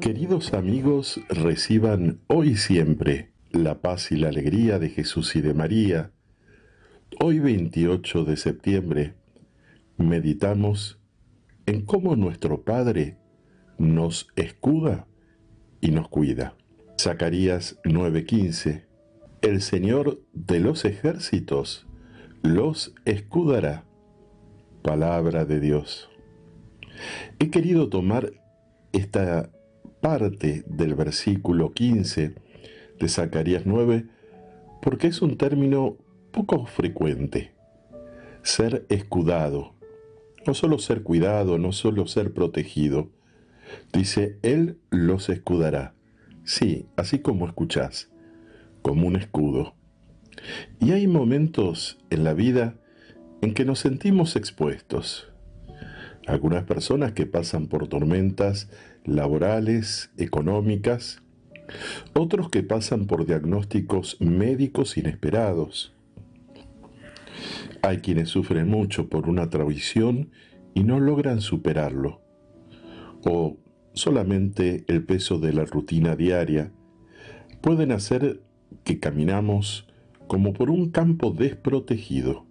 Queridos amigos, reciban hoy y siempre la paz y la alegría de Jesús y de María. Hoy 28 de septiembre meditamos en cómo nuestro Padre nos escuda y nos cuida. Zacarías 9:15. El Señor de los ejércitos los escudará. Palabra de Dios. He querido tomar esta parte del versículo 15 de Zacarías 9 porque es un término poco frecuente. Ser escudado. No solo ser cuidado, no solo ser protegido. Dice, Él los escudará. Sí, así como escuchás, como un escudo. Y hay momentos en la vida en que nos sentimos expuestos. Algunas personas que pasan por tormentas laborales, económicas, otros que pasan por diagnósticos médicos inesperados. Hay quienes sufren mucho por una traición y no logran superarlo, o solamente el peso de la rutina diaria pueden hacer que caminamos como por un campo desprotegido.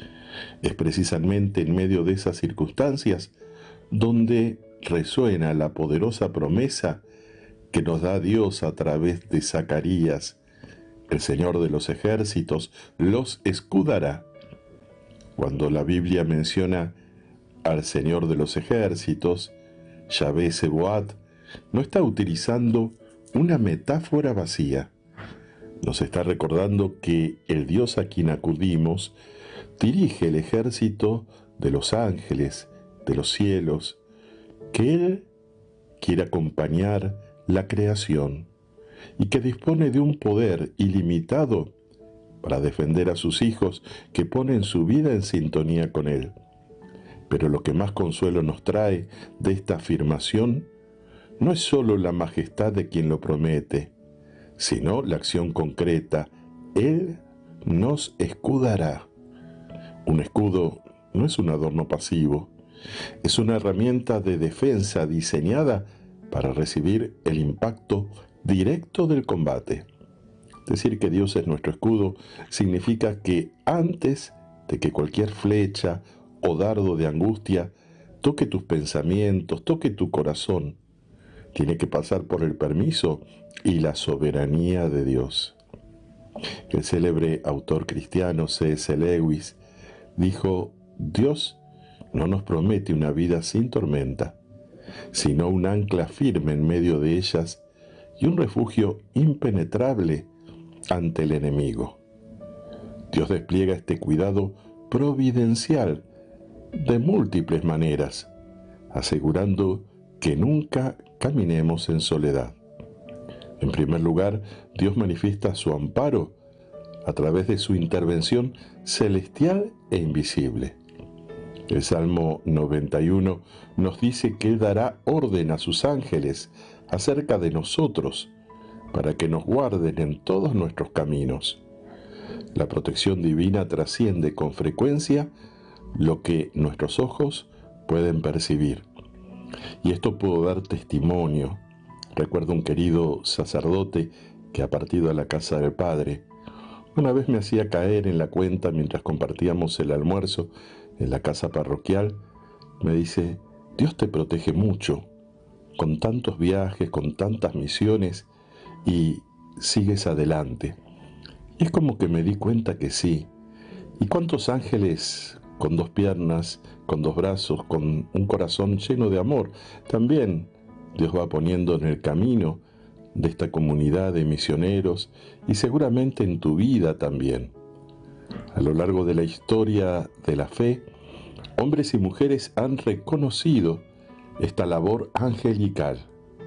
Es precisamente en medio de esas circunstancias donde resuena la poderosa promesa que nos da Dios a través de Zacarías. El Señor de los ejércitos los escudará. Cuando la Biblia menciona al Señor de los ejércitos, Yahvé Sebaot, no está utilizando una metáfora vacía. Nos está recordando que el Dios a quien acudimos dirige el ejército de los ángeles, de los cielos, que Él quiere acompañar la creación y que dispone de un poder ilimitado para defender a sus hijos que ponen su vida en sintonía con Él. Pero lo que más consuelo nos trae de esta afirmación no es solo la majestad de quien lo promete, sino la acción concreta. Él nos escudará. Un escudo no es un adorno pasivo, es una herramienta de defensa diseñada para recibir el impacto directo del combate. Decir que Dios es nuestro escudo significa que antes de que cualquier flecha o dardo de angustia toque tus pensamientos, toque tu corazón, tiene que pasar por el permiso y la soberanía de Dios. El célebre autor cristiano C.S. Lewis dijo, Dios no nos promete una vida sin tormenta, sino un ancla firme en medio de ellas y un refugio impenetrable ante el enemigo. Dios despliega este cuidado providencial de múltiples maneras, asegurando que nunca caminemos en soledad. En primer lugar, Dios manifiesta su amparo a través de su intervención celestial e invisible. El Salmo 91 nos dice que Él dará orden a sus ángeles acerca de nosotros para que nos guarden en todos nuestros caminos. La protección divina trasciende con frecuencia lo que nuestros ojos pueden percibir. Y esto puedo dar testimonio. Recuerdo un querido sacerdote que ha partido a la casa del Padre. Una vez me hacía caer en la cuenta mientras compartíamos el almuerzo en la casa parroquial. Me dice, Dios te protege mucho, con tantos viajes, con tantas misiones, y sigues adelante. Y es como que me di cuenta que sí. ¿Y cuántos ángeles con dos piernas, con dos brazos, con un corazón lleno de amor? También Dios va poniendo en el camino de esta comunidad de misioneros y seguramente en tu vida también. A lo largo de la historia de la fe, hombres y mujeres han reconocido esta labor angelical.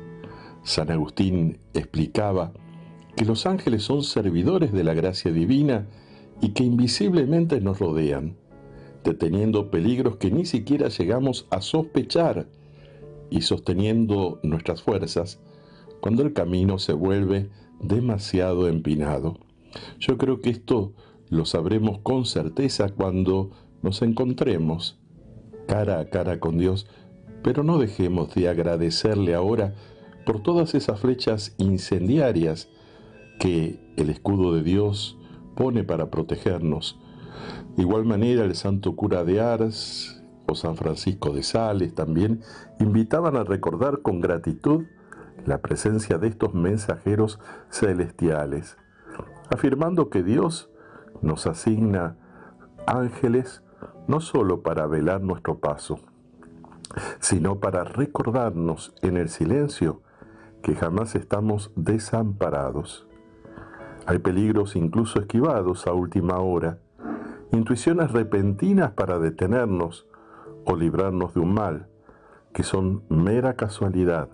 San Agustín explicaba que los ángeles son servidores de la gracia divina y que invisiblemente nos rodean, deteniendo peligros que ni siquiera llegamos a sospechar y sosteniendo nuestras fuerzas cuando el camino se vuelve demasiado empinado. Yo creo que esto lo sabremos con certeza cuando nos encontremos cara a cara con Dios, pero no dejemos de agradecerle ahora por todas esas flechas incendiarias que el escudo de Dios pone para protegernos. De igual manera, el santo cura de Ars o San Francisco de Sales también invitaban a recordar con gratitud la presencia de estos mensajeros celestiales, afirmando que Dios nos asigna ángeles no solo para velar nuestro paso, sino para recordarnos en el silencio que jamás estamos desamparados. Hay peligros incluso esquivados a última hora, intuiciones repentinas para detenernos o librarnos de un mal, que son mera casualidad.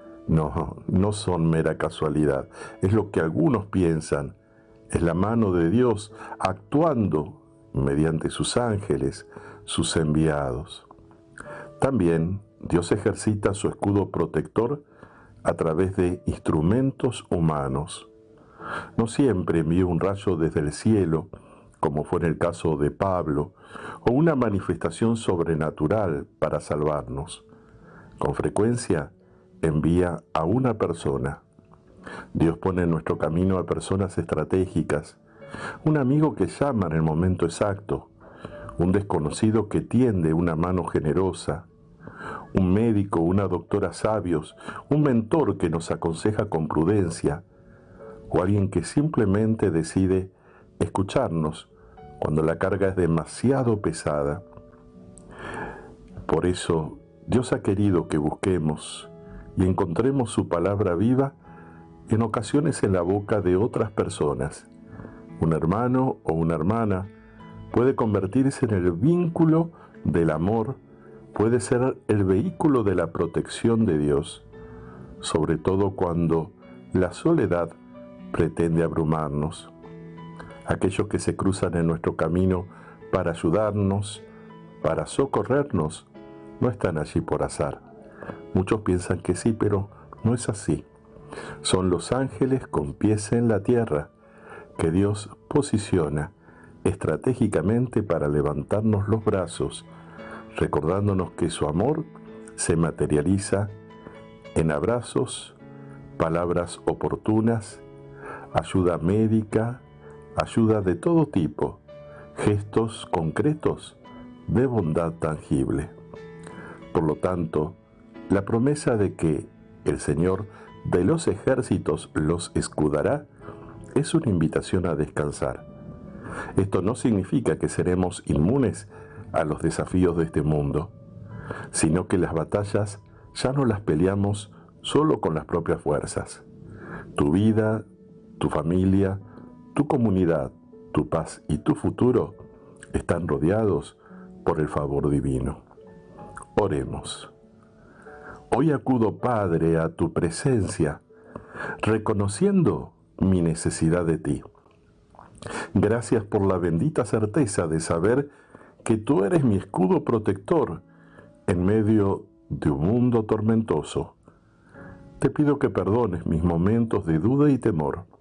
No son mera casualidad, es lo que algunos piensan, es la mano de Dios actuando mediante sus ángeles, sus enviados. También Dios ejercita su escudo protector a través de instrumentos humanos. No siempre envía un rayo desde el cielo, como fue en el caso de Pablo, o una manifestación sobrenatural para salvarnos. Con frecuencia envía a una persona. Dios pone en nuestro camino a personas estratégicas, un amigo que llama en el momento exacto, un desconocido que tiende una mano generosa, un médico, una doctora sabios, un mentor que nos aconseja con prudencia, o alguien que simplemente decide escucharnos cuando la carga es demasiado pesada. Por eso, Dios ha querido que busquemos y encontremos su palabra viva en ocasiones en la boca de otras personas. Un hermano o una hermana puede convertirse en el vínculo del amor, puede ser el vehículo de la protección de Dios, sobre todo cuando la soledad pretende abrumarnos. Aquellos que se cruzan en nuestro camino para ayudarnos, para socorrernos, no están allí por azar. Muchos piensan que sí, pero no es así. Son los ángeles con pies en la tierra que Dios posiciona estratégicamente para levantarnos los brazos, recordándonos que su amor se materializa en abrazos, palabras oportunas, ayuda médica, ayuda de todo tipo, gestos concretos de bondad tangible. Por lo tanto, la promesa de que el Señor de los ejércitos los escudará es una invitación a descansar. Esto no significa que seremos inmunes a los desafíos de este mundo, sino que las batallas ya no las peleamos solo con las propias fuerzas. Tu vida, tu familia, tu comunidad, tu paz y tu futuro están rodeados por el favor divino. Oremos. Hoy acudo, Padre, a tu presencia, reconociendo mi necesidad de ti. Gracias por la bendita certeza de saber que tú eres mi escudo protector en medio de un mundo tormentoso. Te pido que perdones mis momentos de duda y temor,